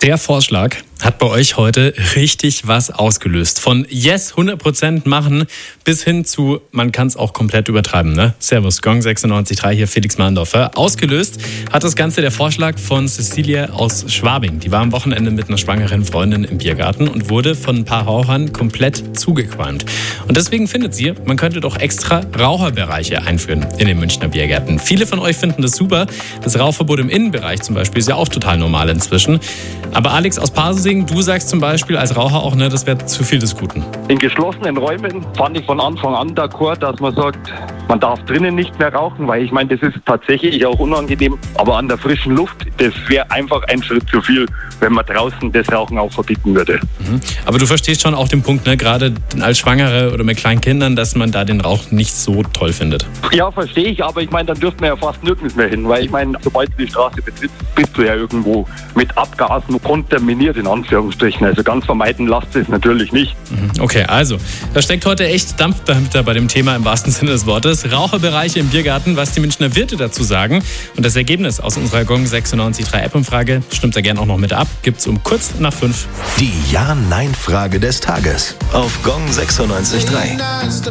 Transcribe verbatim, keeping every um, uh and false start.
Der Vorschlag hat bei euch heute richtig was ausgelöst. Von Yes, hundert Prozent machen bis hin zu, man kann es auch komplett übertreiben. Ne? Servus, Gong sechsundneunzig Komma drei, hier Felix Mahndorfer. Ausgelöst hat das Ganze der Vorschlag von Cecilia aus Schwabing. Die war am Wochenende mit einer schwangeren Freundin im Biergarten und wurde von ein paar Rauchern komplett zugequalmt. Und deswegen findet sie, man könnte doch extra Raucherbereiche einführen in den Münchner Biergärten. Viele von euch finden das super. Das Rauchverbot im Innenbereich zum Beispiel ist ja auch total normal inzwischen. Aber Alex aus Pasing, du sagst zum Beispiel als Raucher auch, ne, das wäre zu viel des Guten. In geschlossenen Räumen fand ich von Anfang an d'accord, dass man sagt, man darf drinnen nicht mehr rauchen, weil ich meine, das ist tatsächlich auch unangenehm. Aber an der frischen Luft, das wäre einfach ein Schritt zu viel, wenn man draußen das Rauchen auch verbieten würde. Mhm. Aber du verstehst schon auch den Punkt, ne, gerade als Schwangere oder mit kleinen Kindern, dass man da den Rauch nicht so toll findet. Ja, verstehe ich, aber ich meine, dann dürfte man ja fast nirgends mehr hin, weil ich meine, sobald du die Straße betrittst, bist du ja irgendwo mit Abgasen kontaminiert, in Anführungsstrichen. Also ganz vermeiden lasst es natürlich nicht. Okay, also, da steckt heute echt Dampf dahinter bei dem Thema im wahrsten Sinne des Wortes. Raucherbereiche im Biergarten, was die Münchner Wirte dazu sagen. Und das Ergebnis aus unserer Gong sechsundneunzig Komma drei App-Umfrage, stimmt da gerne auch noch mit ab, gibt's um kurz nach fünf. Die Ja-Nein-Frage des Tages auf Gong sechsundneunzig Komma drei.